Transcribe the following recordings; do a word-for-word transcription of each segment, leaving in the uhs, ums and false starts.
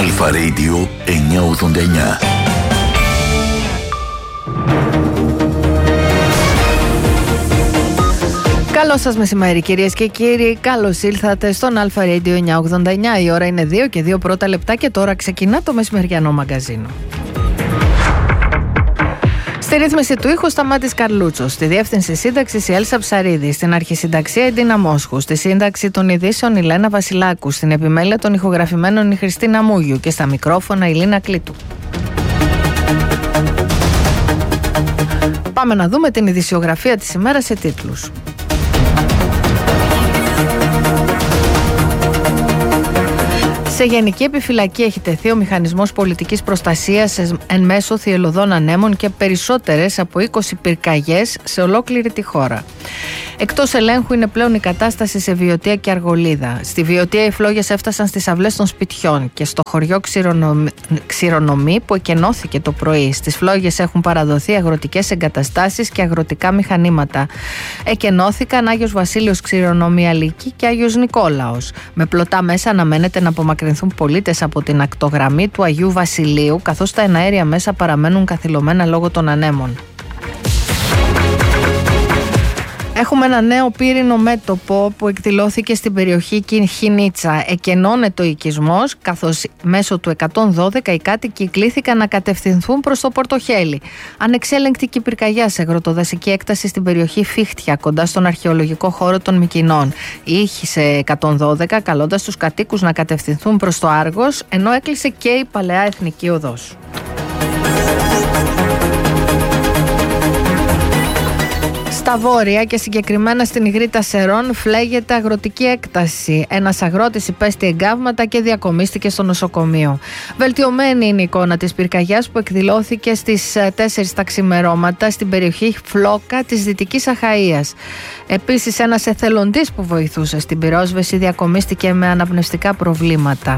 Αλφα Radio εννιακόσια ογδόντα εννιά. Καλό σας μεσημέρι κυρίες και κύριοι, καλώς ήλθατε στον Αλφα Radio εννιακόσια ογδόντα εννιά. Η ώρα είναι δύο και δύο πρώτα λεπτά και τώρα ξεκινά το μεσημεριανό μαγκαζίνο. Στη ρύθμιση του ήχου Σταμάτης Καρλούτσος, στη διεύθυνση σύνταξης η Έλσα Ψαρίδη, στην αρχισυνταξία η Ντίνα Μόσχου, στη σύνταξη των ειδήσεων η Λένα Βασιλάκου, στην επιμέλεια των ηχογραφημένων η Χριστίνα Μούγιου και στα μικρόφωνα η Λίνα Κλήτου. Πάμε να δούμε την ειδησιογραφία της ημέρας σε τίτλους. Σε γενική επιφυλακή έχει τεθεί ο μηχανισμός πολιτικής προστασίας εν μέσω θυελλωδών ανέμων και περισσότερες από είκοσι πυρκαγιές σε ολόκληρη τη χώρα. Εκτός ελέγχου είναι πλέον η κατάσταση σε Βιωτία και Αργολίδα. Στη Βιωτία οι φλόγες έφτασαν στις αυλές των σπιτιών και στο χωριό Ξηρονομ... Ξηρονομή που εκενώθηκε το πρωί. Στις φλόγες έχουν παραδοθεί αγροτικές εγκαταστάσεις και αγροτικά μηχανήματα. Εκενώθηκαν Άγιος Βασίλειος Ξηρονομή Αλική και Άγιος Νικόλαος. Με πλωτά μέσα αναμένεται να απομακρυνθούν πολίτες από την ακτογραμμή του Αγίου Βασιλείου, καθώς τα εναέρια μέσα παραμένουν καθυλωμένα λόγω των ανέμων. Έχουμε ένα νέο πύρινο μέτωπο που εκδηλώθηκε στην περιοχή Χινίτσα. Εκενώνεται ο οικισμός, καθώς μέσω του εκατόν δώδεκα οι κάτοικοι κλήθηκαν να κατευθυνθούν προς το Πορτοχέλι. Ανεξέλεγκτη πυρκαγιά σε αγροτοδασική έκταση στην περιοχή Φίχτια, κοντά στον αρχαιολογικό χώρο των Μυκηνών. Ήχησε εκατόν δώδεκα, καλώντας τους κατοίκους να κατευθυνθούν προς το Άργος, ενώ έκλεισε και η Παλαιά Εθνική Οδός. Στα βόρεια και συγκεκριμένα στην Ιγρήτα Σερών φλέγεται αγροτική έκταση. Ένας αγρότης υπέστη εγκάβματα και διακομίστηκε στο νοσοκομείο. Βελτιωμένη είναι η εικόνα της πυρκαγιάς που εκδηλώθηκε στις τέσσερις τα ξημερώματα στην περιοχή Φλόκα της Δυτικής Αχαΐας. Επίσης ένας εθελοντής που βοηθούσε στην πυρόσβεση διακομίστηκε με αναπνευστικά προβλήματα.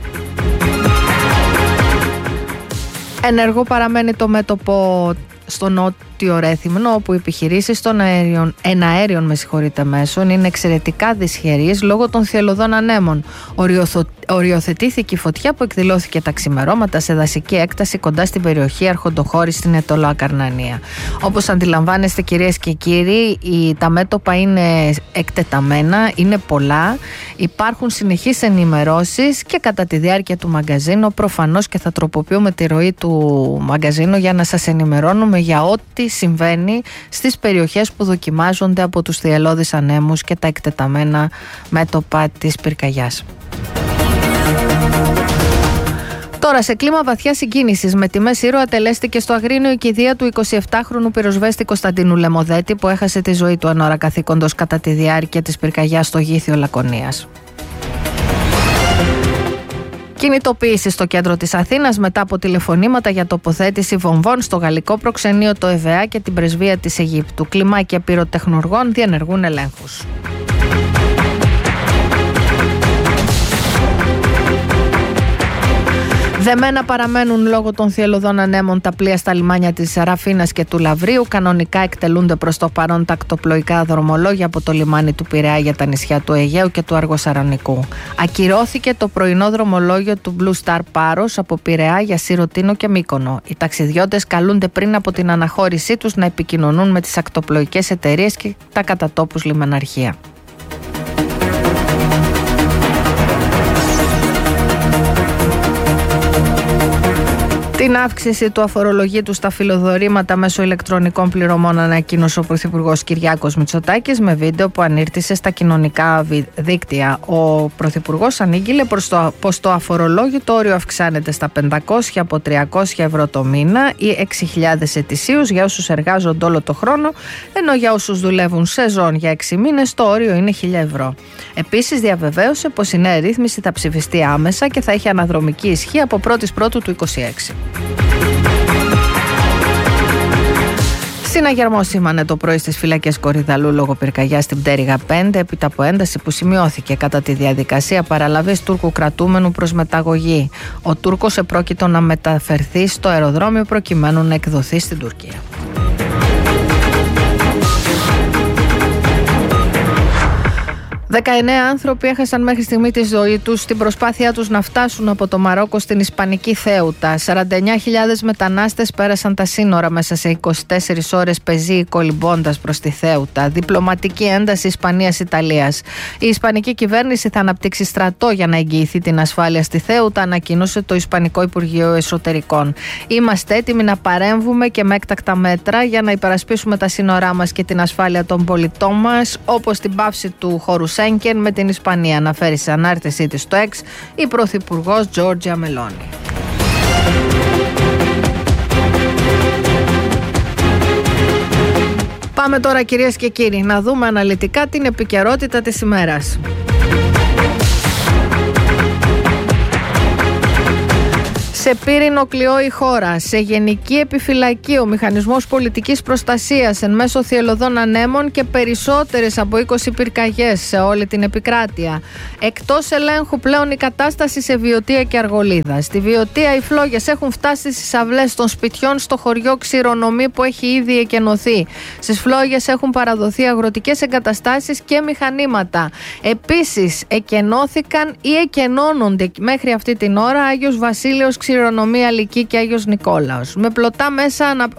Ενεργό παραμένει το μέτωπο στο νότιο Ρέθυμνο, όπου οι επιχειρήσεις των αέριων, εναέριων με συγχωρείτε, μέσων είναι εξαιρετικά δυσχερείς λόγω των θυελλωδών ανέμων. Οριοθο... Οριοθετήθηκε η φωτιά που εκδηλώθηκε τα ξημερώματα σε δασική έκταση κοντά στην περιοχή Αρχοντοχώρη στην Ετωλό Ακαρνανία. Όπως αντιλαμβάνεστε κυρίες και κύριοι, η... τα μέτωπα είναι εκτεταμένα, είναι πολλά, υπάρχουν συνεχείς ενημερώσεις και κατά τη διάρκεια του μαγκαζίνου προφανώς και θα τροποποιούμε τη ροή του μαγκαζίνου για να σας ενημερώνουμε για ό,τι συμβαίνει στις περιοχές που δοκιμάζονται από τους θυελλώδεις ανέμους και τα εκτεταμένα μέτωπα της πυρκαγιάς. Τώρα, σε κλίμα βαθιά συγκίνησης με τιμές ήρωα, τελέστηκε στο Αγρίνιο η κηδεία του εικοσιεπτάχρονου πυροσβέστη Κωνσταντίνου Λεμοδέτη, που έχασε τη ζωή του εν ώρα καθήκοντος κατά τη διάρκεια της πυρκαγιάς στο Γήθιο Λακωνίας. Κινητοποίηση στο κέντρο της Αθήνας μετά από τηλεφωνήματα για τοποθέτηση βομβών στο γαλλικό προξενείο, το ΕΒΑ και την πρεσβεία της Αιγύπτου. Κλιμάκια πυροτεχνουργών διενεργούν ελέγχους. Δεμένα παραμένουν λόγω των θυελλωδών ανέμων τα πλοία στα λιμάνια της Ραφίνας και του Λαβρίου. Κανονικά εκτελούνται προς το παρόν τα ακτοπλοϊκά δρομολόγια από το λιμάνι του Πειραιά για τα νησιά του Αιγαίου και του Αργοσαρανικού. Ακυρώθηκε το πρωινό δρομολόγιο του Blue Star Πάρος από Πειραιά για Σιρωτίνο και Μύκονο. Οι ταξιδιώτες καλούνται πριν από την αναχώρησή τους να επικοινωνούν με τις ακτοπλοϊκές εταιρείες και τα κατατόπους λιμεναρχεία. Την αύξηση του αφορολογήτου στα φιλοδορήματα μέσω ηλεκτρονικών πληρωμών ανακοίνωσε ο Πρωθυπουργός Κυριάκος Μητσοτάκης με βίντεο που ανήρτησε στα κοινωνικά δίκτυα. Ο Πρωθυπουργός ανήγγειλε πως το αφορολόγητο όριο αυξάνεται στα πεντακόσια από τριακόσια ευρώ το μήνα ή έξι χιλιάδες ετησίως για όσους εργάζονται όλο το χρόνο, ενώ για όσους δουλεύουν σεζόν για έξι μήνες το όριο είναι χίλια ευρώ. Επίσης διαβεβαίωσε πως η νέα ρύθμιση θα ψηφιστεί άμεσα και θα έχει αναδρομική ισχύ από πρώτη Πρώτου του είκοσι έξι. Συναγερμό σήμανε το πρωί στις φυλακές Κορυδαλού λόγω πυρκαγιάς στην Πτέρυγα πέντε, έπειτα από ένταση που σημειώθηκε κατά τη διαδικασία παραλαβής Τούρκου κρατούμενου προς μεταγωγή. Ο Τούρκος επρόκειτο να μεταφερθεί στο αεροδρόμιο προκειμένου να εκδοθεί στην Τουρκία. δεκαεννέα άνθρωποι έχασαν μέχρι στιγμή τη ζωή τους στην προσπάθειά τους να φτάσουν από το Μαρόκο στην Ισπανική Θέουτα. σαράντα εννέα χιλιάδες μετανάστες πέρασαν τα σύνορα μέσα σε είκοσι τέσσερις ώρες πεζοί κολυμπώντας προς τη Θέουτα. Διπλωματική ένταση Ισπανίας-Ιταλίας. Η Ισπανική κυβέρνηση θα αναπτύξει στρατό για να εγγυηθεί την ασφάλεια στη Θέουτα, ανακοίνωσε το Ισπανικό Υπουργείο Εσωτερικών. Είμαστε έτοιμοι να παρέμβουμε και με έκτακτα μέτρα για να υπερασπίσουμε τα σύνορά μας και την ασφάλεια των πολιτών μας, όπως την πάυση του χώρου Σέγγεν με την Ισπανία, αναφέρει σε ανάρτησή της στο X η Πρωθυπουργός Τζόρτζια Μελόνι. Πάμε τώρα, κυρίες και κύριοι, να δούμε αναλυτικά την επικαιρότητα της ημέρας. Σε πύρινο κλειό η χώρα, σε γενική επιφυλακή ο μηχανισμός πολιτικής προστασίας εν μέσω θυελλωδών ανέμων και περισσότερες από είκοσι πυρκαγιές σε όλη την επικράτεια. Εκτός ελέγχου πλέον η κατάσταση σε Βιωτία και Αργολίδα. Στη Βιωτία οι φλόγες έχουν φτάσει στις αυλές των σπιτιών στο χωριό Ξηρονομή που έχει ήδη εκενωθεί. Στις φλόγες έχουν παραδοθεί αγροτικές εγκαταστάσεις και μηχανήματα. Επίσης εκενώθηκαν ή εκενώνονται μέχρι αυτή την ώρα Άγιος Βασίλειος, Ξηρονομή, Αλική και Άγιος Νικόλαος. Με πλωτά μέσα να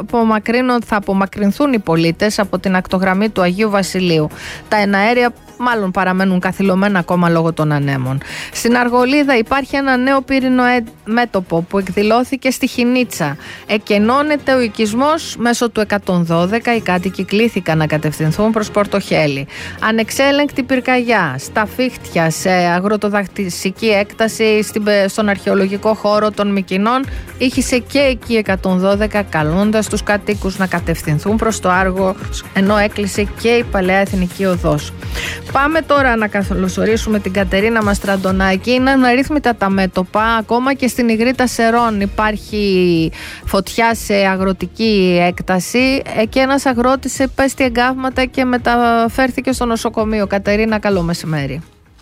θα απομακρυνθούν οι πολίτες από την ακτογραμμή του Αγίου Βασιλείου. Τα εναέρια μάλλον παραμένουν καθυλωμένα ακόμα λόγω των ανέμων. Στην Αργολίδα υπάρχει ένα νέο πύρινο μέτωπο που εκδηλώθηκε στη Χινίτσα. Εκενώνεται ο οικισμός μέσω του εκατόν δώδεκα. Οι κάτοικοι κλήθηκαν να κατευθυνθούν προς Πορτοχέλη. Ανεξέλεγκτη πυρκαγιά στα Φίχτια, σε αγροτοδαχτυσική έκταση στον αρχαιολογικό χώρο των Μυκηνών, ήχησε και εκεί εκατόν δώδεκα, καλώντας τους κατοίκους να κατευθυνθούν προς το Άργος, ενώ έκλεισε και η Παλαιά Εθνική Οδός. Πάμε τώρα να καλωσορίσουμε την Κατερίνα Μαστραντονάκη. Είναι αναρρύθμιτα τα μέτωπα. Ακόμα και στην Ιγρήτα Σερών υπάρχει φωτιά σε αγροτική έκταση και ένας αγρότης επέστη εγκάβματα και μεταφέρθηκε στο νοσοκομείο. Κατερίνα, καλό μεσημέρι.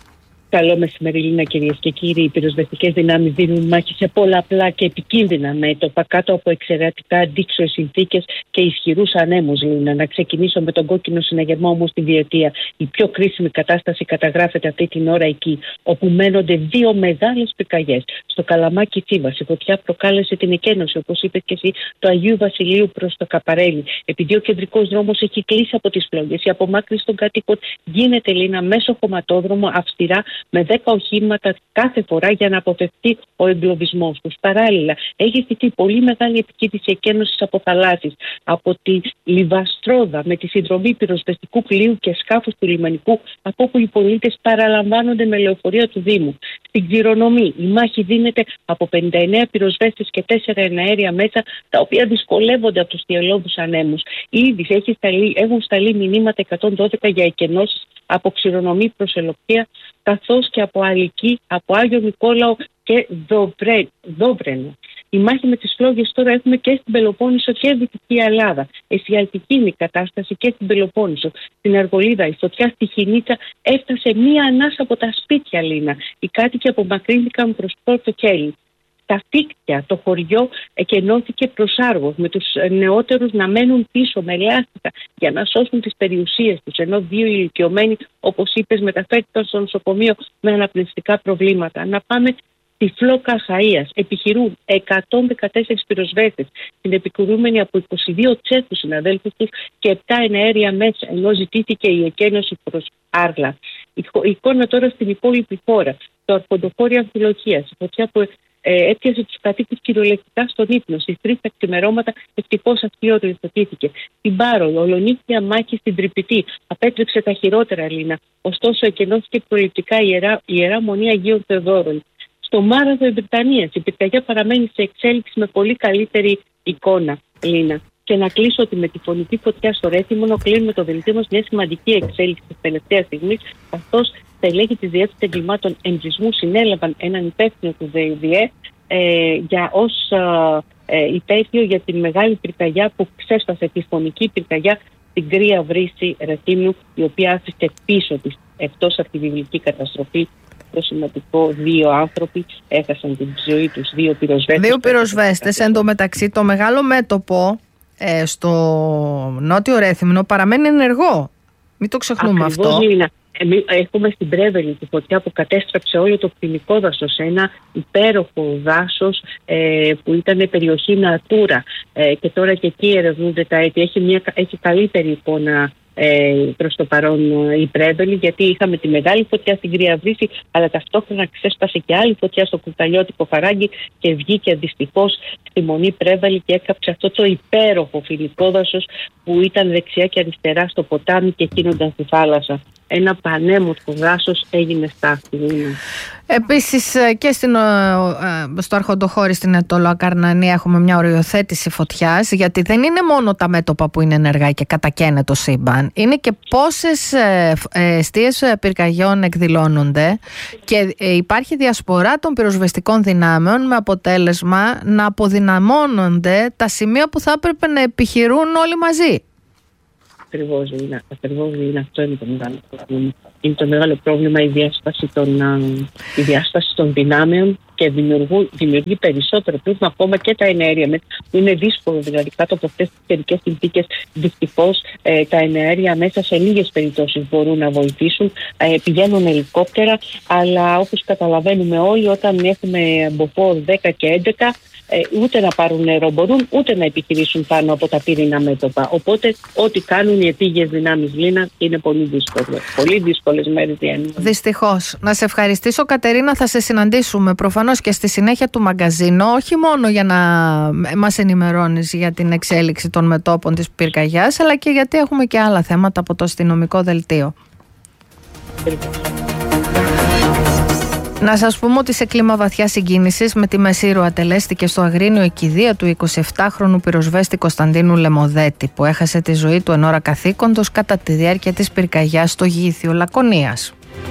Καλό μεσημέρι, Λίνα, κυρίες και κύριοι. Οι πυροσβεστικές δυνάμεις δίνουν μάχη σε πολλαπλά και επικίνδυνα μέτωπα κάτω από εξαιρετικά αντίξωες συνθήκες και ισχυρούς ανέμους, Λίνα. Να ξεκινήσω με τον κόκκινο συναγερμό όμως στη Βιωτία. Η πιο κρίσιμη κατάσταση καταγράφεται αυτή την ώρα εκεί, όπου μένονται δύο μεγάλες πυρκαγιές. Στο Καλαμάκι Θήβας, η φωτιά προκάλεσε την εκένωση, όπως είπε και εσύ, του Αγίου Βασιλείου προς το Καπαρέλι. Επειδή ο κεντρικός δρόμος έχει κλείσει από τις φλόγες, η απομάκρυνση των κατοίκων γίνεται, Λίνα, μέσω χωματόδρομο αυστηρά, με δέκα οχήματα κάθε φορά για να αποφευθεί ο εγκλωβισμός τους. Παράλληλα, έχει στηθεί πολύ μεγάλη επικίνδυνη εκένωσης από θαλάσσης, από τη Λιβαστρόδα, με τη συνδρομή πυροσβεστικού πλοίου και σκάφους του λιμανικού, από όπου οι πολίτες παραλαμβάνονται με λεωφορεία του Δήμου. Στην Ξηρονομή, η μάχη δίνεται από πενήντα εννέα πυροσβέστες και τέσσερα εναέρια μέσα, τα οποία δυσκολεύονται από τους θυελλώδους ανέμους. Ήδη έχουν σταλεί μηνύματα εκατόν δώδεκα για εκενώσεις από Ξηρονομή προς Ελοπτία, καθώς και από Αλική, από Άγιο Νικόλαο και Δοβρέ, Δόβρενο. Η μάχη με τις φλόγες τώρα έχουμε και στην Πελοπόννησο και Δυτική Ελλάδα. Εστιατική είναι η κατάσταση και στην Πελοπόννησο. Στην Αργολίδα, η φωτιά στη Χινίτσα έφτασε μία ανάσα από τα σπίτια, Λίνα. Οι κάτοικοι απομακρύνθηκαν προς Πορτοχέλη. Τα Φίκτια, το χωριό, εκενώθηκε προς Άργος, με τους νεότερους να μένουν πίσω με λάστιχα για να σώσουν τις περιουσίες τους, ενώ δύο ηλικιωμένοι, όπως είπες, μεταφέρθηκαν στο νοσοκομείο με αναπνευστικά προβλήματα. Να πάμε στη Φλόκα Αχαΐας. Επιχειρούν εκατόν δεκατέσσερις πυροσβέστες, την επικουρούμενη από είκοσι δύο Τσέχους συναδέλφους τους και επτά εναέρια μέσα, ενώ ζητήθηκε η εκένωση προς Άρλα. Η εικόνα τώρα στην υπόλοιπη χώρα. Το Αρχοντοφόρη Αμφιλοχίας, η φωτιά που Ε, έπιασε τους κατοίκους κυριολεκτικά στον ύπνο. Στις τρεις τα ξημερώματα ευτυχώς αυτή οριοθετήθηκε. Στην Πάρο, η ολονύχια μάχη στην Τρυπητή απέτρεψε τα χειρότερα, Λίνα. Ωστόσο, εκενώθηκε προληπτικά η ιερά, η ιερά Μονή Αγίων Θεοδόρων. Στο Μάραθο Βρυτανίας, η πυρκαγιά παραμένει σε εξέλιξη με πολύ καλύτερη εικόνα, Λίνα. Και να κλείσω ότι με τη φωνική φωτιά στο Ρέθυμνο κλείνουμε το δελτίο μας μια σημαντική εξέλιξη της τελευταίας στιγμής, καθώς τα ελέγχη της Διεύθυνσης Εγκλημάτων Εμπρισμού συνέλαβαν έναν υπεύθυνο του ΔΕΙΔΙΕ ε, για ως ε, υπεύθυνο για τη μεγάλη πυρκαγιά που ξέσπασε, τη φωνική πυρκαγιά στην Κρύα Βρύση Ρεθύμνου, η οποία άφησε πίσω της, εκτός από τη βιβλική καταστροφή, το σημαντικό, δύο άνθρωποι έχασαν την ζωή τους, δύο πυροσβέστες. Δύο πυροσβέστες. Εν τω μεταξύ, το μεγάλο μέτωπο ε, στο νότιο Ρέθυμνο παραμένει ενεργό. Μην το ξεχνούμε. Ακριβώς, αυτό. Λίνα. Εμείς έχουμε στην Πρέβελη τη φωτιά που κατέστρεψε όλο το πτηνικό δάσος σε ένα υπέροχο δάσος ε, που ήταν περιοχή Natura ε, και τώρα και εκεί ερευνούνται τα αίτια. Έχει, μια, έχει καλύτερη εικόνα ε, προς το παρόν η Πρέβελη, γιατί είχαμε τη μεγάλη φωτιά στην Κρύα Βρύση, αλλά ταυτόχρονα ξέσπασε και άλλη φωτιά στο Κουταλιώτικο Φαράγγι και βγήκε δυστυχώς στη Μονή Πρέβελη και έκαψε αυτό το υπέροχο φιλικό δάσος που ήταν δεξιά και αριστερά στο ποτάμι και κίνονταν στη θάλασσα. Ένα πανέμορφο δάσος έγινε στάχτη. Επίσης και στην, στο Αρχοντοχώρι στην Αιτωλοακαρνανία έχουμε μια οριοθέτηση φωτιάς, γιατί δεν είναι μόνο τα μέτωπα που είναι ενεργά και κατακαίνε το σύμπαν, είναι και πόσες εστίες πυρκαγιών εκδηλώνονται και υπάρχει διασπορά των πυροσβεστικών δυνάμεων με αποτέλεσμα να αποδυναμώνονται τα σημεία που θα έπρεπε να επιχειρούν όλοι μαζί. Ακριβώς είναι, ακριβώς είναι. Αυτό είναι το μεγάλο πρόβλημα. Είναι το μεγάλο πρόβλημα η διάσταση των, η διάσταση των δυνάμεων και δημιουργεί περισσότερο πρόβλημα ακόμα και τα εναέρια. Που είναι δύσκολο, δηλαδή κάτω από αυτές τις καιρικές συνθήκες, δυστυχώς ε, τα εναέρια μέσα σε λίγες περιπτώσεις μπορούν να βοηθήσουν. Ε, πηγαίνουν ελικόπτερα, αλλά όπως καταλαβαίνουμε όλοι, όταν έχουμε μποφόρ δέκα και έντεκα, Ε, ούτε να πάρουν νερό μπορούν, ούτε να επιχειρήσουν πάνω από τα πύρινα μέτωπα. Οπότε, ό,τι κάνουν οι επίγειες δυνάμεις, Λίνα, είναι πολύ δύσκολο. Πολύ δύσκολες μέρες διανύουν. Δυστυχώς. Να σε ευχαριστήσω, Κατερίνα. Θα σε συναντήσουμε προφανώς και στη συνέχεια του μαγκαζίνου, όχι μόνο για να μας ενημερώνεις για την εξέλιξη των μετώπων της πυρκαγιάς, αλλά και γιατί έχουμε και άλλα θέματα από το αστυνομικό δελτίο. Να σας πούμε ότι σε κλίμα βαθιά συγκίνησης με τη Μεσήρου ατελέστηκε στο Αγρίνιο η κηδεία του εικοσιεπτάχρονου πυροσβέστη Κωνσταντίνου Λεμοδέτη, που έχασε τη ζωή του εν ώρα καθήκοντος κατά τη διάρκεια της πυρκαγιάς στο Γήθιο Λακωνίας.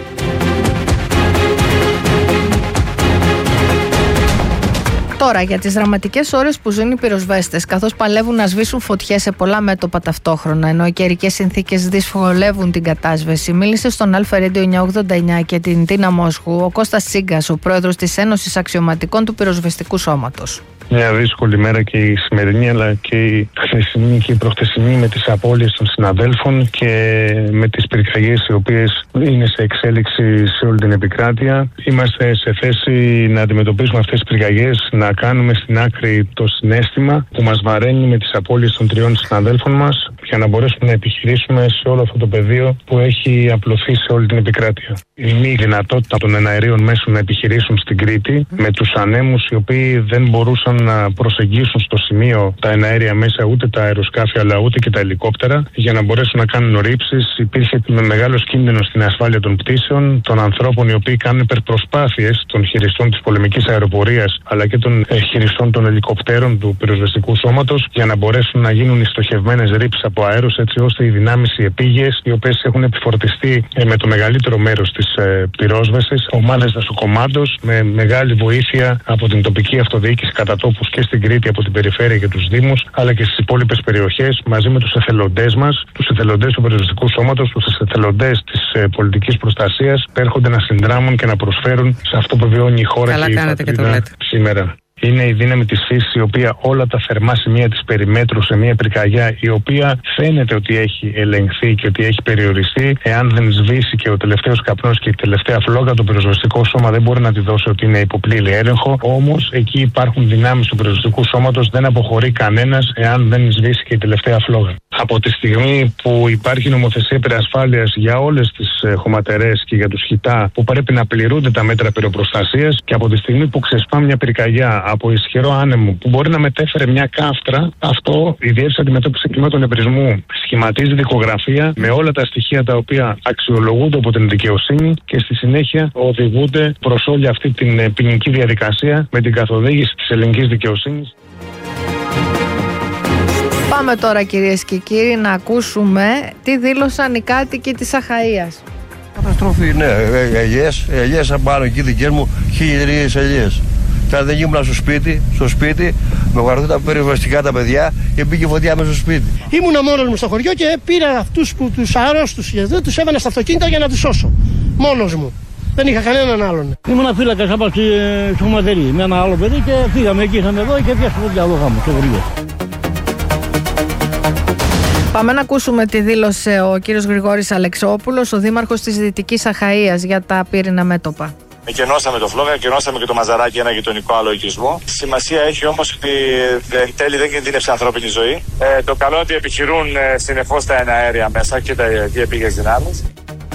Τώρα, για τις δραματικές ώρες που ζουν οι πυροσβέστες, καθώς παλεύουν να σβήσουν φωτιές σε πολλά μέτωπα ταυτόχρονα, ενώ οι καιρικές συνθήκες δυσκολεύουν την κατάσβεση, μίλησε στον Αλφα Radio εννιακόσια ογδόντα εννιά και την Τίνα Μόσχου ο Κώστας Τσίγκας, ο πρόεδρος της Ένωσης Αξιωματικών του Πυροσβεστικού Σώματος. Μια δύσκολη μέρα και η σημερινή, αλλά και η χθεσινή και η προχθεσινή, με τις απώλειες των συναδέλφων και με τις πυρκαγιές οι οποίες είναι σε εξέλιξη σε όλη την επικράτεια. Είμαστε σε θέση να αντιμετωπίσουμε αυτές τις πυρκαγιές, να κάνουμε στην άκρη το συναίσθημα που μας βαραίνει με τις απώλειες των τριών συναδέλφων μας, για να μπορέσουμε να επιχειρήσουμε σε όλο αυτό το πεδίο που έχει απλωθεί σε όλη την επικράτεια. Η μη δυνατότητα των εναερίων μέσων να επιχειρήσουν στην Κρήτη, με τους ανέμους οι οποίοι δεν μπορούσαν να προσεγγίσουν στο σημείο τα εναέρια μέσα, ούτε τα αεροσκάφη αλλά ούτε και τα ελικόπτερα, για να μπορέσουν να κάνουν ρήψεις. Υπήρχε με μεγάλος κίνδυνος στην ασφάλεια των πτήσεων, των ανθρώπων οι οποίοι κάνουν υπερπροσπάθειες, των χειριστών της πολεμικής αεροπορίας αλλά και των χειριστών των ελικοπτέρων του πυροσβεστικού σώματος, για να μπορέσουν να γίνουν οι στοχευμένες ρήψεις από αέρος, έτσι ώστε οι δυνάμεις, οι επίγειες, οι οποίες έχουν επιφορτιστεί ε, με το μεγαλύτερο μέρος της ε, πυρόσβεσης, ομάδες δασοκομάντος, με μεγάλη βοήθεια από την τοπική αυτοδιοίκηση κατά τόπους και στην Κρήτη από την περιφέρεια και τους Δήμους, αλλά και στις υπόλοιπες περιοχές, μαζί με τους εθελοντές μας, τους εθελοντές του Πυροσβεστικού Σώματος, τους εθελοντές της ε, πολιτικής προστασίας, που έρχονται να συνδράμουν και να προσφέρουν σε αυτό που βιώνει η χώρα. Καλά και η πατρίδα σήμερα. Είναι η δύναμη της φύσης, η οποία όλα τα θερμά σημεία της περιμέτρου σε μια πυρκαγιά, η οποία φαίνεται ότι έχει ελεγχθεί και ότι έχει περιοριστεί, εάν δεν σβήσει και ο τελευταίος καπνός και η τελευταία φλόγα, το πυροσβεστικό σώμα δεν μπορεί να τη δώσει ότι είναι υποπλήρη έλεγχο. Όμως εκεί υπάρχουν δυνάμεις του πυροσβεστικού σώματος, δεν αποχωρεί κανένας εάν δεν σβήσει και η τελευταία φλόγα. Από τη στιγμή που υπάρχει νομοθεσία πυρασφάλειας για όλες τις ε, χωματερές και για τους χιτά, που πρέπει να πληρούνται τα μέτρα πυροπροστασίας, και από τη στιγμή που ξεσπά μια πυρκαγιά από ισχυρό άνεμο που μπορεί να μετέφερε μια κάφτρα, αυτό η Διεύθυνση Αντιμετώπισης Εγκλημάτων Επειρισμού σχηματίζει δικογραφία με όλα τα στοιχεία τα οποία αξιολογούνται από την δικαιοσύνη και στη συνέχεια οδηγούνται προς όλη αυτή την ποινική διαδικασία με την καθοδήγηση της ελληνικής δικαιοσύνης. Πάμε τώρα, κυρίες και κύριοι, να ακούσουμε τι δήλωσαν οι κάτοικοι της Αχαΐας. Καταστροφή, ναι, ελιές, ελιές από πάνω εκεί δικές μου, χίλιες ελιές. Τώρα δεν ήμουν στο σπίτι, στο σπίτι, με γραφτούν τα περιβαστικά τα παιδιά και μπήκε φωτιά μέσα στο σπίτι. Ήμουνα μόνος μου στο χωριό και πήρα αυτούς που τους αρρώστους και δεν τους έβανα στα αυτοκίνητα για να τους σώσω. Μόνος μου. Δεν είχα κανέναν άλλον. Ήμουν φύλακας από στη χωματερή με ένα άλλο παιδί και φύγαμε εκεί, είχαμε εδώ και πιάσαμε φωτιά εδώ γάμο, στο χωριό. Πάμε να ακούσουμε τι δήλωσε ο κύριος Γρηγόρης Αλεξόπουλος, ο δήμαρχος της Δυτικής Αχαΐας, για τα πύρινα μέτωπα. Εκενώσαμε το Φλόγα, εκενώσαμε και το Μαζαράκι, ένα γειτονικό άλλο οικισμό. Σημασία έχει όμως ότι εν τέλει δεν κινδύνευσε ανθρώπινη ζωή. Ε, το καλό είναι ότι επιχειρούν ε, συνεχώς τα εναέρια μέσα και τα διεπήγες δυνάμεις.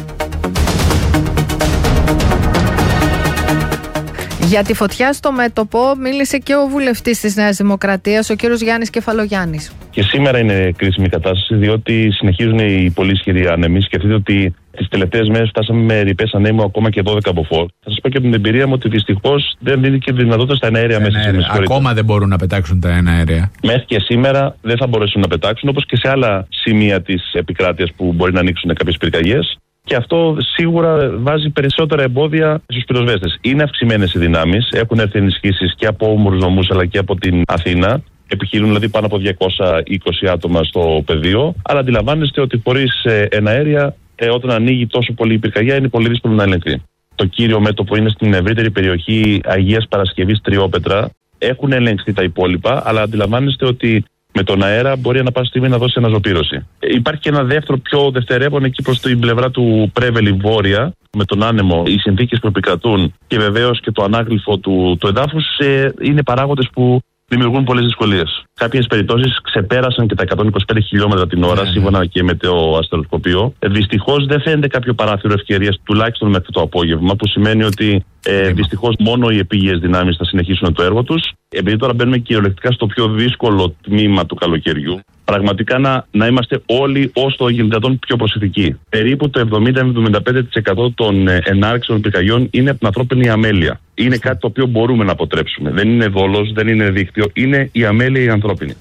Για τη φωτιά στο μέτωπο μίλησε και ο βουλευτής της Νέας Δημοκρατίας, ο κύριος Γιάννης Κεφαλογιάννης. Και σήμερα είναι κρίσιμη κατάσταση, διότι συνεχίζουν οι πολύ ισχυροί άνεμοι. Σκεφτείτε ότι τις τελευταίες μέρες φτάσαμε με ρηπές ανέμου ακόμα και δώδεκα μποφόρ. Θα σας πω και από την εμπειρία μου ότι δυστυχώς δεν δίνει και δυνατότητα στα εναέρια μέσα σήμερα. Ακόμα δεν μπορούν να πετάξουν τα εναέρια. Μέχρι και σήμερα δεν θα μπορέσουν να πετάξουν, όπως και σε άλλα σημεία της επικράτειας που μπορεί να ανοίξουν κάποιες πυρκαγιές. Και αυτό σίγουρα βάζει περισσότερα εμπόδια στους πυροσβέστες. Είναι αυξημένες οι δυνάμεις, έχουν έρθει ενισχύσεις και από όμορους νομούς αλλά και από την Αθήνα. Επιχειρούν δηλαδή πάνω από διακόσια είκοσι άτομα στο πεδίο. Αλλά αντιλαμβάνεστε ότι χωρίς ε, εναέρια, ε, όταν ανοίγει τόσο πολύ η πυρκαγιά, είναι πολύ δύσκολο να ελεγχθεί. Το κύριο μέτωπο είναι στην ευρύτερη περιοχή Αγίας Παρασκευής Τριόπετρα. Έχουν ελεγχθεί τα υπόλοιπα, αλλά αντιλαμβάνεστε ότι με τον αέρα μπορεί ανά πάσα στιγμή να δώσει αναζωπήρωση. Υπάρχει και ένα δεύτερο πιο δευτερεύον εκεί προς την πλευρά του Πρέβελη βόρεια, με τον άνεμο, οι συνθήκες που επικρατούν και βεβαίως και το ανάγλυφο του, του εδάφους ε, είναι παράγοντες που δημιουργούν πολλές δυσκολίες. Κάποιες περιπτώσεις ξεπέρασαν και τα εκατόν είκοσι πέντε χιλιόμετρα την ώρα, yeah. σύμφωνα και με το αστεροσκοπείο. Ε, δυστυχώς δεν φαίνεται κάποιο παράθυρο ευκαιρίας, τουλάχιστον μέχρι το απόγευμα, που σημαίνει ότι ε, δυστυχώς μόνο οι επίγειες δυνάμεις θα συνεχίσουν το έργο τους. Επειδή τώρα μπαίνουμε κυριολεκτικά στο πιο δύσκολο τμήμα του καλοκαιριού, πραγματικά να, να είμαστε όλοι όσο το δυνατόν πιο προσεκτικοί. Περίπου το εβδομήντα με εβδομήντα πέντε τοις εκατό των ενάρξεων πυρκαγιών είναι από την ανθρώπινη αμέλεια. Είναι κάτι το οποίο μπορούμε να αποτρέψουμε. Δεν είναι δόλος, δεν είναι δίκτυο, είναι η αμέλεια η ανθρώπινη.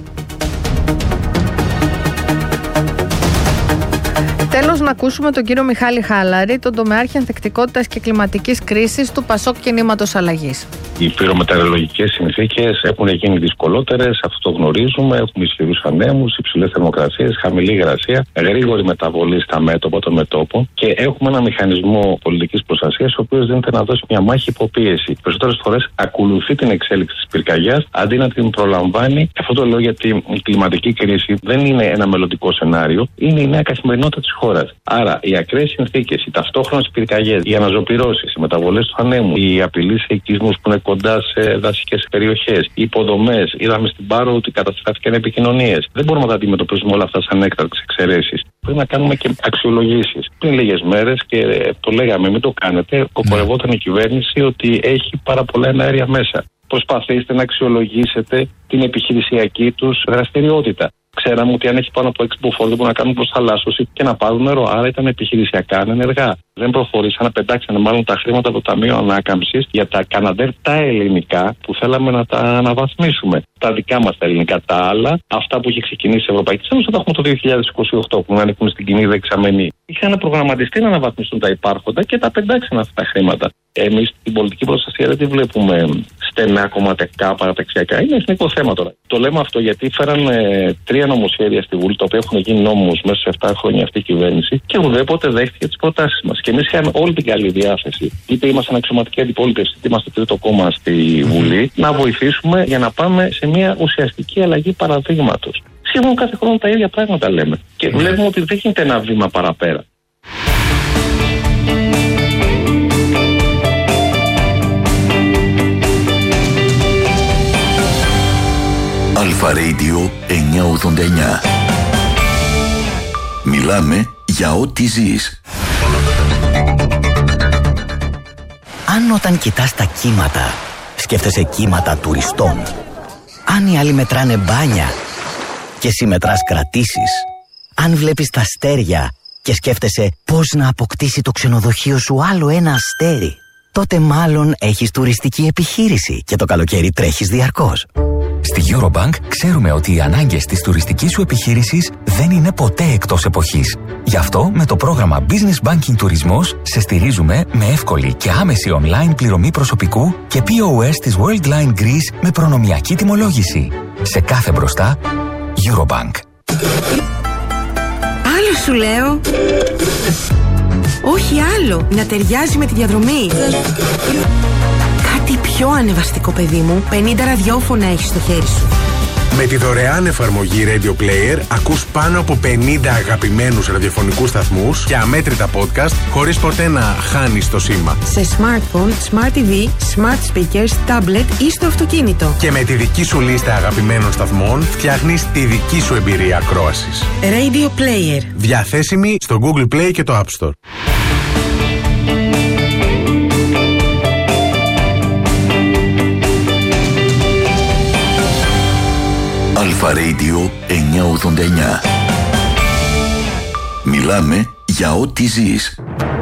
Τέλος, να ακούσουμε τον κύριο Μιχάλη Χάλαρη, τον τομεάρχη ανθεκτικότητας και κλιματικής κρίσης του Πασόκ Κινήματος Αλλαγής. Οι πυρομετεωρολογικές συνθήκες έχουν γίνει δυσκολότερες, αυτό το γνωρίζουμε. Έχουμε ισχυρούς ανέμους, υψηλές θερμοκρασίες, χαμηλή υγρασία, γρήγορη μεταβολή στα μέτωπα των μετώπων και έχουμε ένα μηχανισμό πολιτικής προστασίας, ο οποίος δίνεται να δώσει μια μάχη υποπίεση. Περισσότερες φορές ακολουθεί την εξέλιξη της πυρκαγιάς αντί να την προλαμβάνει. Αυτό το λέω γιατί η κλιματική κρίση δεν είναι ένα μελλοντικό σενάριο, είναι η νέα καθημερινότητα της χώρας. Άρα, οι ακραίες συνθήκες, οι ταυτόχρονες πυρκαγιές, οι αναζωπυρώσεις, οι μεταβολές του ανέμου, οι απειλή σε οικισμούς που είναι κοντά σε δασικές περιοχές, οι υποδομές. Είδαμε στην Πάρο ότι καταστράφηκαν επικοινωνίες. Δεν μπορούμε να τα αντιμετωπίσουμε όλα αυτά σαν έκτακτες εξαιρέσεις. Πρέπει να κάνουμε και αξιολογήσεις. Πριν λίγες μέρες, και το λέγαμε, μην το κάνετε, κοπορευόταν η κυβέρνηση ότι έχει πάρα πολλά εναέρια μέσα. Προσπαθήστε να αξιολογήσετε την επιχειρησιακή τους δραστηριότητα. Ξέραμε ότι αν έχει πάνω από έξι μποφόρ δεν μπορούν να κάνουν προσθαλάσσωση και να πάρουν νερό. Άρα ήταν επιχειρησιακά ανενεργά. Δεν προχωρήσαν να πετάξανε μάλλον τα χρήματα από το Ταμείο Ανάκαμψης για τα Καναντέρ τα ελληνικά που θέλαμε να τα αναβαθμίσουμε. Τα δικά μας τα ελληνικά, τα άλλα, αυτά που είχε ξεκινήσει η Ευρωπαϊκή Ένωση, θα τα έχουμε το δύο χιλιάδες είκοσι οκτώ που ανήκουν στην κοινή δεξαμενή. Είχαν προγραμματιστεί να αναβαθμιστούν τα υπάρχοντα και τα πεντάξαν αυτά τα χρήματα. Εμείς την πολιτική προστασία δεν τη βλέπουμε στενά κομματικά, παραταξιακά. Είναι εθνικό θέμα τώρα. Το λέμε αυτό γιατί φέραν ε, τρία νομοσχέδια στη Βουλή, τα οποία έχουν γίνει νόμους μέσα σε επτά χρόνια αυτή η κυβέρνηση και ουδέποτε δέχτηκε τις προτάσεις μας. Και εμείς είχαμε όλη την καλή διάθεση. Είτε ήμασταν αξιωματική αντιπολίτευση, είτε είμαστε τρίτο κόμμα στη Βουλή, να βοηθήσουμε για να πάμε σε μια ουσιαστική αλλαγή παραδείγματος. Σχεδόν κάθε χρόνο τα ίδια πράγματα λέμε. Και βλέπουμε ότι δεν γίνεται ένα βήμα παραπέρα. Αλφα Radio εννιακόσια ογδόντα εννιά. Μιλάμε για ό,τι ζεις. Αν όταν κοιτάς τα κύματα, σκέφτεσαι κύματα τουριστών. Αν οι άλλοι μετράνε μπάνια και εσύ μετράς κρατήσεις. Αν βλέπεις τα αστέρια και σκέφτεσαι πώς να αποκτήσει το ξενοδοχείο σου άλλο ένα αστέρι, τότε μάλλον έχεις τουριστική επιχείρηση και το καλοκαίρι τρέχεις διαρκώς. Στη Eurobank ξέρουμε ότι οι ανάγκες της τουριστικής σου επιχείρησης δεν είναι ποτέ εκτός εποχής. Γι' αυτό με το πρόγραμμα Business Banking Τουρισμός σε στηρίζουμε με εύκολη και άμεση online πληρωμή προσωπικού και πι ο ες της Worldline Greece με προνομιακή τιμολόγηση. Σε κάθε μπροστά, Eurobank. Άλλο σου λέω. Όχι άλλο, να ταιριάζει με τη διαδρομή. Κάτι πιο ανεβαστικό, παιδί μου. πενήντα ραδιόφωνα έχεις στο χέρι σου. Με τη δωρεάν εφαρμογή Radio Player ακούς πάνω από πενήντα αγαπημένους ραδιοφωνικούς σταθμούς και αμέτρητα podcast χωρίς ποτέ να χάνεις το σήμα. Σε smartphone, smart τι βι, smart speakers, tablet ή στο αυτοκίνητο. Και με τη δική σου λίστα αγαπημένων σταθμών φτιάχνεις τη δική σου εμπειρία ακρόασης. Radio Player. Διαθέσιμη στο Google Play και το App Store. Αλφα Radio εννιακόσια ογδόντα εννιά. Μιλάμε για ό,τι ζεις.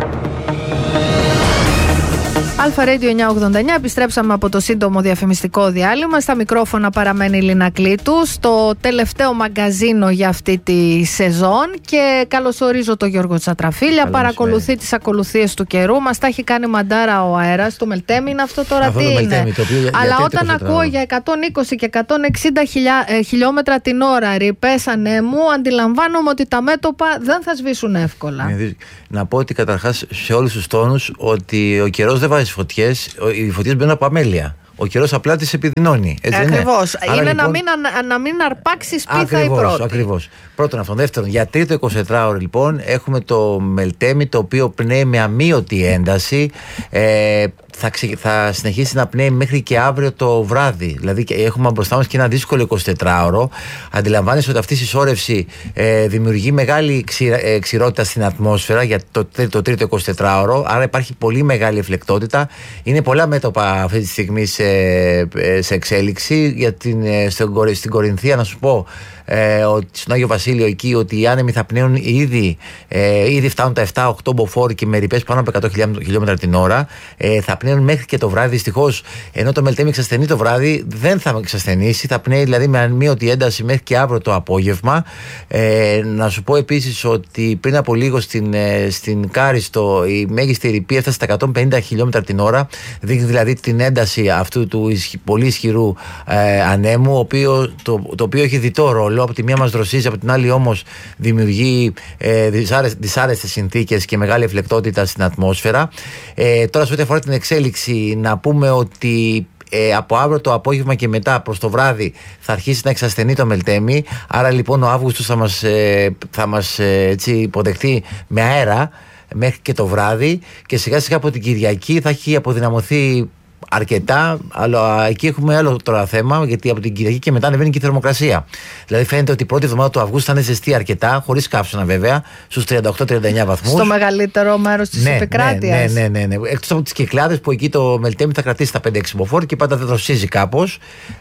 Αλφα Radio εννιακόσια ογδόντα εννιά, επιστρέψαμε από το σύντομο διαφημιστικό διάλειμμα. Στα μικρόφωνα παραμένει η Λίνα Κλήτου, στο τελευταίο μαγκαζίνο για αυτή τη σεζόν. Και καλωσορίζω τον Γιώργο Τσατραφίλια. Καλώς Παρακολουθεί τις ακολουθίες του καιρού. Μας τα έχει κάνει μαντάρα ο αέρας. Το Μελτέμι είναι αυτό τώρα, αυτό τι είναι. Μελτέμι, το οποίο, αλλά για όταν ακούω για εκατόν είκοσι και εκατόν εξήντα χιλιά, ε, χιλιόμετρα την ώρα ρηπές ανέμου, αντιλαμβάνομαι ότι τα μέτωπα δεν θα σβήσουν εύκολα. Να πω ότι καταρχάς σε όλους τους τόνους ότι ο καιρός δεν βάζει φωτιές, οι φωτιές μπαίνουν από αμέλεια. Ο καιρός απλά τις επιδεινώνει. Ακριβώς. Είναι, είναι λοιπόν, να, μην, να μην αρπάξει σπίθα η πρώτη. Ακριβώς. Πρώτον αυτό. Δεύτερον, για τρίτο εικοσιτετράωρο λοιπόν έχουμε το Μελτέμι, το οποίο πνέει με αμείωτη ένταση. Ε, θα, ξε, θα συνεχίσει να πνέει μέχρι και αύριο το βράδυ. Δηλαδή έχουμε μπροστά μας και ένα δύσκολο εικοσιτετράωρο. Αντιλαμβάνεσαι ότι αυτή η συσσόρευση ε, δημιουργεί μεγάλη ξηρα, ε, ξηρότητα στην ατμόσφαιρα για το, το τρίτο εικοσιτετράωρο. Άρα υπάρχει πολύ μεγάλη εφλεκτότητα. Είναι πολλά μέτωπα αυτή τη στιγμή σε, σε εξέλιξη. Για την, στην, στην Κορινθία, να σου πω, ε, ότι στον Άγιο Βασίλειο εκεί, ότι οι άνεμοι θα πνέουν ήδη, ε, ήδη φτάνουν τα επτά οκτώ μποφόρ και με ρηπές πάνω από εκατό χιλιόμετρα την ώρα. Ε, θα πνέουν μέχρι και το βράδυ. Δυστυχώς, ενώ το Μελτέμι εξασθενεί το βράδυ, δεν θα εξασθενήσει. Θα πνέει δηλαδή με αμείωτη ένταση μέχρι και αύριο το απόγευμα. Ε, να σου πω επίσης ότι πριν από λίγο στην, ε, στην Κάριστο η μέγιστη ρηπή έφτασε στα εκατόν πενήντα χιλιόμετρα την ώρα. Δείχνει δηλαδή την ένταση αυτού του ισχυ, πολύ ισχυρού ε, ανέμου, οποίο, το, το οποίο έχει διτό ρόλο. Από τη μία μας δροσίζει, από την άλλη όμως δημιουργεί ε, δυσάρεστες συνθήκες και μεγάλη εφλεκτότητα στην ατμόσφαιρα. Ε, τώρα, σε ό,τι αφορά την εξέλιξη, να πούμε ότι Ε, από αύριο το απόγευμα και μετά προς το βράδυ θα αρχίσει να εξασθενεί το Μελτέμι. Άρα λοιπόν ο Αύγουστος θα μας, ε, θα μας ε, έτσι, υποδεχτεί με αέρα μέχρι και το βράδυ, και σιγά σιγά από την Κυριακή θα έχει αποδυναμωθεί αρκετά. Αλλά εκεί έχουμε άλλο τώρα θέμα, γιατί από την Κυριακή και μετά ανεβαίνει και η θερμοκρασία. Δηλαδή φαίνεται ότι η πρώτη εβδομάδα του Αυγούστου θα είναι ζεστή αρκετά, χωρίς καύσωνα βέβαια, στους τριάντα οκτώ τριάντα εννιά βαθμούς. Στο μεγαλύτερο μέρος της ναι, επικράτειας. Ναι, ναι, ναι, ναι. Εκτός από τις Κυκλάδες, που εκεί το Μελτέμι θα κρατήσει τα πέντε έξι μποφόρ και πάντα θα δροσίζει κάπως.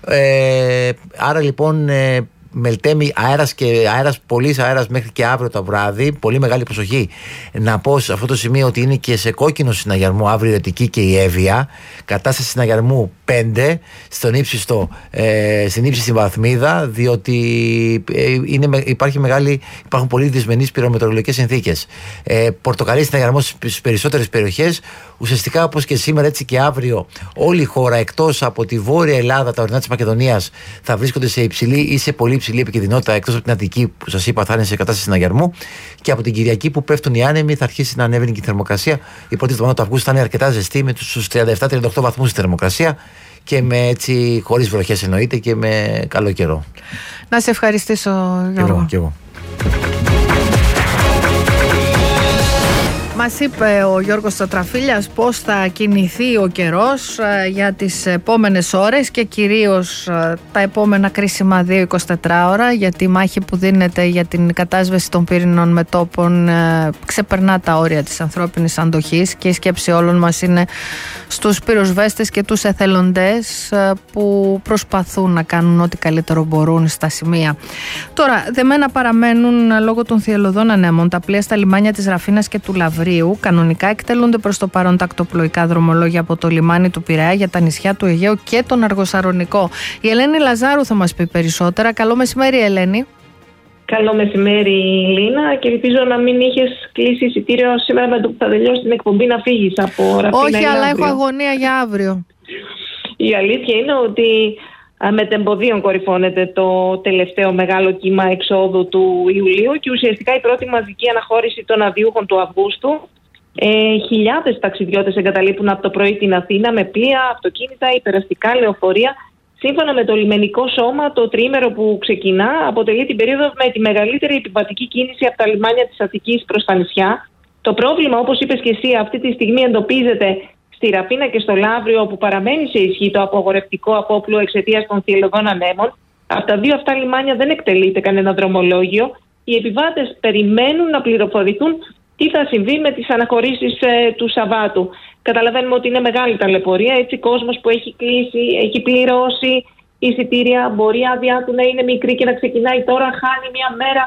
Ε, άρα λοιπόν. Ε, Μελτέμι, αέρας και αέρας, πολύς αέρας μέχρι και αύριο το βράδυ. Πολύ μεγάλη προσοχή. Να πω σε αυτό το σημείο ότι είναι και σε κόκκινο συναγερμό αύριο η Αττική και η Εύβοια. Κατάσταση συναγερμού πέντε στον ύψιστο, ε, στην ύψιστη βαθμίδα, διότι ε, είναι, υπάρχει μεγάλη, υπάρχουν πολύ δυσμενείς πυρομετρολογικές συνθήκες. Ε, πορτοκαλί συναγερμός στις περισσότερες περιοχές. Ουσιαστικά, όπως και σήμερα έτσι και αύριο, όλη η χώρα εκτός από τη Βόρεια Ελλάδα, τα ορεινά της Μακεδονίας, θα βρίσκονται σε υψηλή ή σε πολύ υψηλή επικινδυνότητα, εκτός από την Αττική που σας είπα θα είναι σε κατάσταση συναγερμού. Και από την Κυριακή που πέφτουν οι άνεμοι θα αρχίσει να ανέβει και η θερμοκρασία. Η πρώτη εβδομάδα του Αυγούστου θα είναι αρκετά ζεστή, με τους τριάντα επτά τριάντα οκτώ βαθμούς στη θερμοκρασία και με έτσι χωρίς βροχές εννοείται και με καλό καιρό. Να σε ευχαριστήσω, Γιώργο. Και εγώ. Μας είπε ο Γιώργος Τσατραφίλιας πώς θα κινηθεί ο καιρός για τις επόμενες ώρες και κυρίως τα επόμενα κρίσιμα δύο εικοσιτετράωρα, γιατί η μάχη που δίνεται για την κατάσβεση των πύρινων μετώπων ξεπερνά τα όρια της ανθρώπινης αντοχής, και η σκέψη όλων μας είναι στους πυροσβέστες και τους εθελοντές που προσπαθούν να κάνουν ό,τι καλύτερο μπορούν στα σημεία. Τώρα, δεμένα παραμένουν λόγω των θυελλωδών ανέμων τα πλοία στα λιμάνια της Ραφίνας και του Λαβρίου. Κανονικά εκτελούνται προς το παρόν τα ακτοπλοϊκά δρομολόγια από το λιμάνι του Πειραιά για τα νησιά του Αιγαίου και τον Αργοσαρονικό. Η Ελένη Λαζάρου θα μας πει περισσότερα. Καλό μεσημέρι, Ελένη. Καλό μεσημέρι, Λίνα, και ελπίζω να μην είχες κλείσει εισιτήριο σήμερα με το που θα τελειώσει την εκπομπή να φύγεις από Ραφίνα. Όχι, αλλά αύριο. Έχω αγωνία για αύριο. Η αλήθεια είναι ότι μετεμποδίων κορυφώνεται το τελευταίο μεγάλο κύμα εξόδου του Ιουλίου και ουσιαστικά η πρώτη μαζική αναχώρηση των αδειούχων του Αυγούστου. Ε, χιλιάδες ταξιδιώτες εγκαταλείπουν από το πρωί την Αθήνα με πλοία, αυτοκίνητα, υπεραστικά, λεωφορεία, Σύμφωνα με το λιμενικό σώμα, το τριήμερο που ξεκινά αποτελεί την περίοδο με τη μεγαλύτερη επιβατική κίνηση από τα λιμάνια της Αττικής προς τα νησιά. Το πρόβλημα, όπως είπες και εσύ, αυτή τη στιγμή εντοπίζεται στη Ραφίνα και στο Λαύριο, όπου παραμένει σε ισχύ το απογορευτικό απόπλου εξαιτίας των θηελλωδών ανέμων. Από τα δύο αυτά λιμάνια δεν εκτελείται κανένα δρομολόγιο. Οι επιβάτες περιμένουν να πληροφορηθούν τι θα συμβεί με τις αναχωρήσεις ε, του Σαββάτου. Καταλαβαίνουμε ότι είναι μεγάλη ταλαιπωρία. Έτσι, κόσμος που έχει κλείσει, έχει πληρώσει εισιτήρια, μπορεί η άδειά του να είναι μικρή και να ξεκινάει τώρα, χάνει μια μέρα,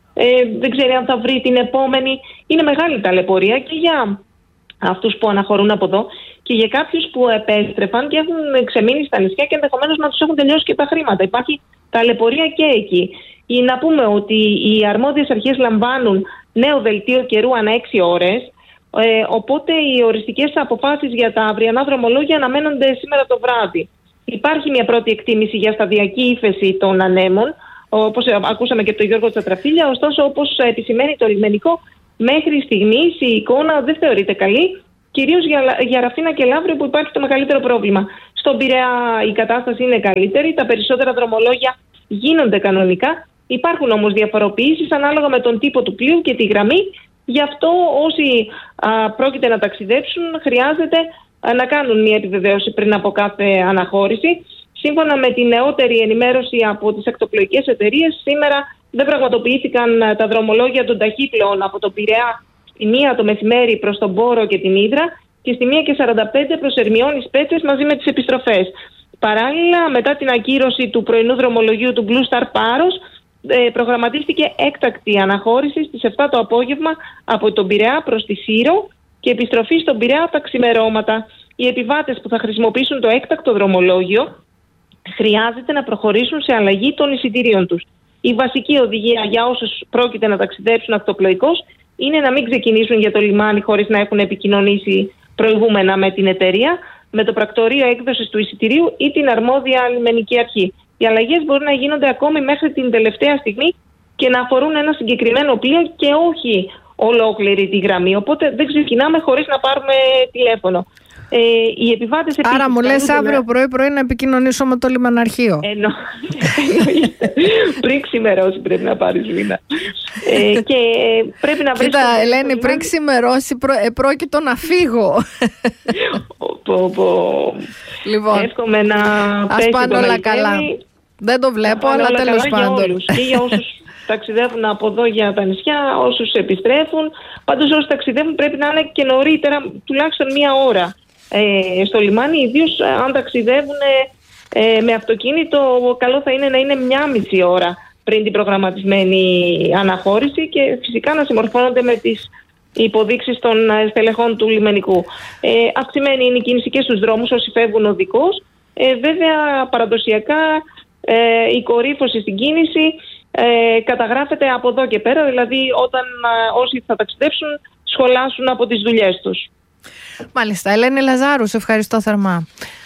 ε, δεν ξέρει αν θα βρει την επόμενη. Είναι μεγάλη ταλαιπωρία και για αυτούς που αναχωρούν από εδώ και για κάποιους που επέστρεφαν και έχουν ξεμείνει στα νησιά και ενδεχομένως να τους έχουν τελειώσει και τα χρήματα. Υπάρχει ταλαιπωρία και εκεί. Ή να πούμε ότι οι αρμόδιες αρχές λαμβάνουν νέο δελτίο καιρού ανά έξι ώρες, ε, οπότε οι οριστικές αποφάσεις για τα αυριανά δρομολόγια αναμένονται σήμερα το βράδυ. Υπάρχει μια πρώτη εκτίμηση για σταδιακή ύφεση των ανέμων, όπως ακούσαμε και από τον Γιώργο Τσατραφίλια, ωστόσο όπως επισημαίνει το λιμενικό, μέχρι στιγμής η εικόνα δεν θεωρείται καλή, κυρίως για, για Ραφίνα και Λαύριο που υπάρχει το μεγαλύτερο πρόβλημα. Στον Πειραιά η κατάσταση είναι καλύτερη, τα περισσότερα δρομολόγια γίνονται κανονικά. Υπάρχουν όμως διαφοροποιήσεις ανάλογα με τον τύπο του πλοίου και τη γραμμή. Γι' αυτό όσοι α, πρόκειται να ταξιδέψουν χρειάζεται α, να κάνουν μια επιβεβαίωση πριν από κάθε αναχώρηση. Σύμφωνα με τη νεότερη ενημέρωση από τις ακτοπλοϊκές εταιρείες, σήμερα δεν πραγματοποιήθηκαν α, τα δρομολόγια των ταχύπλοων από τον Πειραιά στη μία το μεσημέρι προς τον Πόρο και την Ύδρα και στη μία και σαράντα πέντε προς Ερμιώνης Πέτσες μαζί με τις επιστροφές. Παράλληλα, μετά την ακύρωση του πρωινού δρομολογίου του Blue Star Πάρος, ε, προγραμματίστηκε έκτακτη αναχώρηση στις επτά το απόγευμα από τον Πειραιά προς τη Σύρο και επιστροφή στον Πειραιά τα ξημερώματα. Οι επιβάτες που θα χρησιμοποιήσουν το έκτακτο δρομολόγιο χρειάζεται να προχωρήσουν σε αλλαγή των εισιτηρίων τους. Η βασική οδηγία για όσους πρόκειται να ταξιδέψουν ακτοπλοϊκώς είναι να μην ξεκινήσουν για το λιμάνι χωρίς να έχουν επικοινωνήσει προηγούμενα με την εταιρεία, με το πρακτορείο έκδοσης του εισιτηρίου ή την αρμόδια λιμενική αρχή. Οι αλλαγές μπορούν να γίνονται ακόμη μέχρι την τελευταία στιγμή και να αφορούν ένα συγκεκριμένο πλοίο και όχι ολόκληρη τη γραμμή. Οπότε δεν ξεκινάμε χωρίς να πάρουμε τηλέφωνο. Ε, οι επιβάτες επίσης. Άρα μου λες αύριο πρωί-πρωί να επικοινωνήσω με το λιμαναρχείο. Εννο... πριν ξημερώσει πρέπει να πάρεις Λίνα. ε, και πρέπει να βρεις. Κοίτα, Ελένη, πριν ξημερώσει προ... ε, πρόκειτο να φύγω. πω, πω. Λοιπόν, εύχομαι να ας πάνε όλα καλά. Δεν το βλέπω, αλλά τέλος πάντων. Και για όσους ταξιδεύουν από εδώ για τα νησιά, όσους επιστρέφουν. Πάντως όσοι ταξιδεύουν πρέπει να είναι και νωρίτερα, τουλάχιστον μία ώρα ε, στο λιμάνι. Ιδίως αν ταξιδεύουν ε, με αυτοκίνητο, καλό θα είναι να είναι μία μισή ώρα πριν την προγραμματισμένη αναχώρηση και φυσικά να συμμορφώνονται με τις υποδείξεις των στελεχών του λιμενικού. Ε, αυξημένη είναι η κίνηση και στους δρόμους όσοι φεύγουν οδικώς. Ε, βέβαια παραδοσιακά ε, η κορύφωση στην κίνηση Ε, καταγράφεται από εδώ και πέρα, δηλαδή όταν ε, όσοι θα ταξιδέψουν σχολάσουν από τις δουλειές τους. Μάλιστα. Ελένη Λαζάρου, σε ευχαριστώ θερμά.